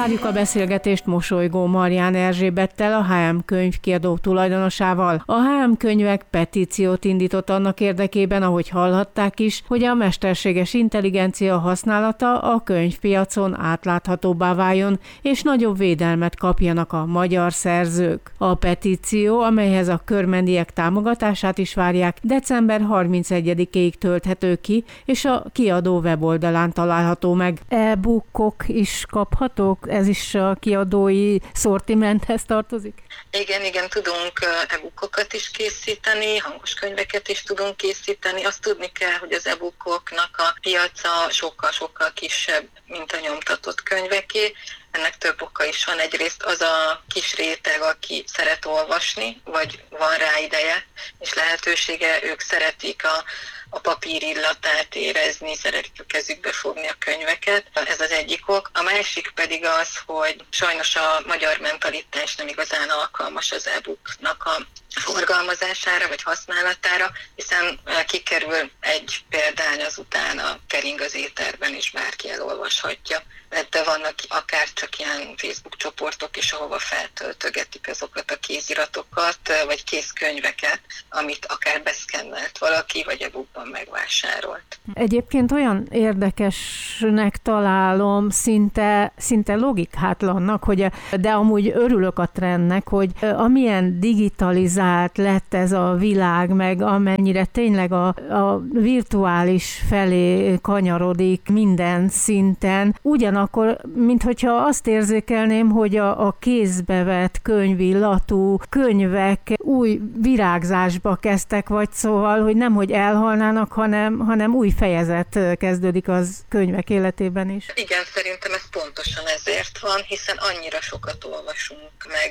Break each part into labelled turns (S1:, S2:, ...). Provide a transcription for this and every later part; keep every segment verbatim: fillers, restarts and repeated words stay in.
S1: Zárjuk a beszélgetést Mosolygó Marján Erzsébettel, a há em könyvkiadó tulajdonosával. A há em Könyvek petíciót indított annak érdekében, ahogy hallhatták is, hogy a mesterséges intelligencia használata a könyvpiacon átláthatóbbá váljon, és nagyobb védelmet kapjanak a magyar szerzők. A petíció, amelyhez a körmendiek támogatását is várják, december harmincegyedikéig tölthető ki, és a kiadó weboldalán található meg. E-bookok is kaphatók? Ez is a kiadói szortimenthez tartozik?
S2: Igen, igen, tudunk e-bookokat is készíteni, hangos könyveket is tudunk készíteni. Azt tudni kell, hogy az e-bookoknak a piaca sokkal-sokkal kisebb, mint a nyomtatott könyveké. Ennek több oka is van. Egyrészt az a kis réteg, aki szeret olvasni, vagy van rá ideje és lehetősége, ők szeretik a, a papír illatát érezni, szeretik a kezükbe fogni a könyveket. Ez az egyik ok. A másik pedig az, hogy sajnos a magyar mentalitás nem igazán alkalmas az e-booknak a forgalmazására vagy használatára, hiszen kikerül egy példány, azután a kering az éterben, és bárki elolvashatja. De vannak akár csak ilyen Facebook csoportok is, ahova feltöltögetik azokat a kéziratokat, vagy kézkönyveket, amit akár beszkennelt valaki, vagy e-bookban megvásárolt.
S1: Egyébként olyan érdekesnek találom, szinte, szinte logikátlannak, hogy de amúgy örülök a trendnek, hogy amilyen digitalizált lett ez a világ, meg amennyire tényleg a, a virtuális felé kanyarodik minden szinten, ugyanakkor akkor, minthogyha azt érzékelném, hogy a, a kézbe vett könyvillatú könyvek új virágzásba kezdtek, vagy szóval, hogy nem, hogy elhalnának, hanem, hanem új fejezet kezdődik az könyvek életében is.
S2: Igen, szerintem ez pontosan ezért van, hiszen annyira sokat olvasunk,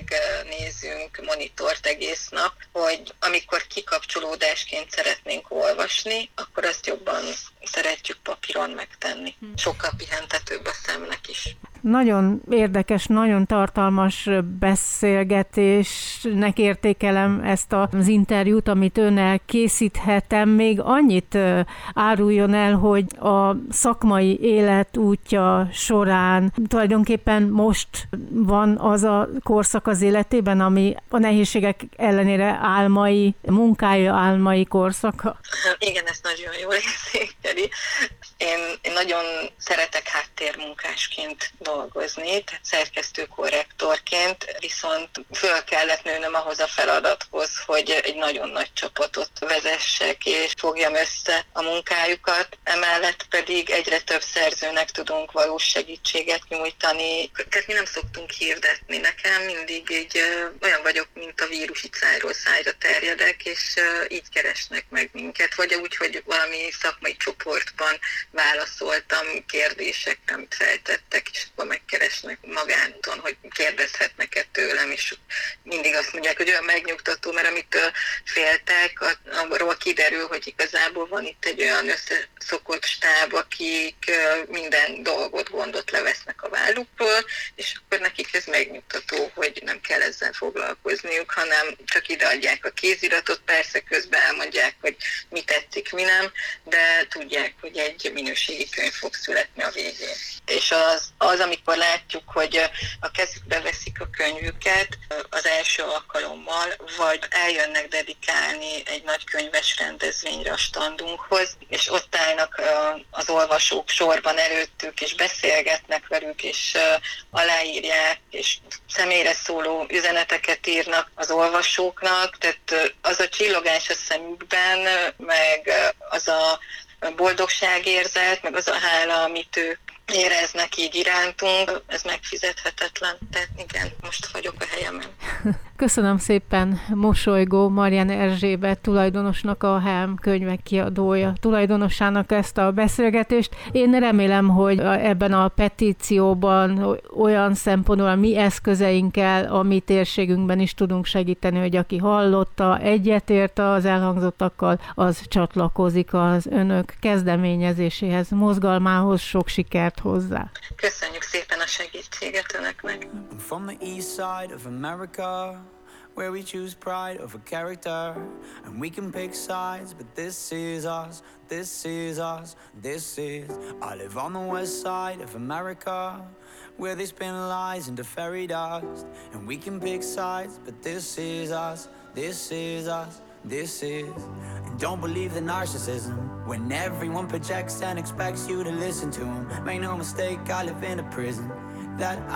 S2: megnézünk monitort egész nap, hogy amikor kikapcsolódásként szeretnénk olvasni, akkor azt jobban szeretjük papíron megtenni. Sokkal pihentetőbb a szemnek is.
S1: Nagyon érdekes, nagyon tartalmas beszélgetésnek értékelem ezt az interjút, amit önnel készíthetem. Még annyit áruljon el, hogy a szakmai élet útja során tulajdonképpen most van az a korszak az életében, ami a nehézségek ellenére álmai, munkája álmai korszaka?
S2: Igen, ezt nagyon jól érzékeli. Én, én nagyon szeretek háttérmunkásként dolgozni, tehát szerkesztő-korrektorként, viszont föl kellett nőnöm ahhoz a feladathoz, hogy egy nagyon nagy csapatot vezessek és fogjam össze a munkájukat. Emellett pedig egyre több szerzőnek tudunk valós segítséget nyújtani. Tehát mi nem szoktunk hirdetni. Nekem mindig így olyan vagyok, mint a vírus, így szájról szájra terjedek, és így keresnek meg minket. Vagy úgy, hogy valami szakmai csoportban válaszoltam kérdésekre, amit feltettek, és akkor megkeresnek magánúton, hogy kérdezhetnek-e tőlem, és mindig azt mondják, hogy olyan megnyugtató, mert amitől féltek, arról kiderül, hogy igazából van itt egy olyan összeszokott stáb, akik minden dolgot, gondot levesznek a vállukról, és akkor nekik ez megnyugtató, hogy nem kell ezzel foglalkozniuk, hanem csak ideadják a kéziratot, persze közben elmondják, hogy mi tetszik, mi nem, de tudják, hogy egy minőségi könyv fog születni a végén. És az, az, amikor látjuk, hogy a kezükbe veszik a könyvüket az első alkalommal, vagy eljönnek dedikálni egy nagy könyves rendezvényre a standunkhoz, és ott állnak az olvasók sorban előttük, és beszélgetnek velük, és aláírják, és személyre szóló üzeneteket írnak az olvasóknak, tehát az a csillogás a szemükben, meg az a boldogságérzet, meg az a hála, amit ők éreznek így irántunk, ez megfizethetetlen. Tehát igen, most vagyok a helyemen.
S1: Köszönöm szépen Mosolygó Marján Erzsébet tulajdonosnak, a há em Könyvek kiadója tulajdonosának ezt a beszélgetést. Én remélem, hogy ebben a petícióban olyan szempontból a mi eszközeinkkel, a mi térségünkben is tudunk segíteni, hogy aki hallotta, egyetért az elhangzottakkal, az csatlakozik az önök kezdeményezéséhez, mozgalmához. Sok sikert hozzá.
S2: Köszönjük szépen a segítséget önöknek.
S3: I'm from the east side of America, where we choose pride over character. And we can pick sides, but this is us, this is us, this is. I live on the west side of America, where they spin lies into fairy dust. And we can pick sides, but this is us, this is us, this is. And don't believe the narcissism, when everyone projects and expects you to listen to them. Make no mistake, I live in a prison that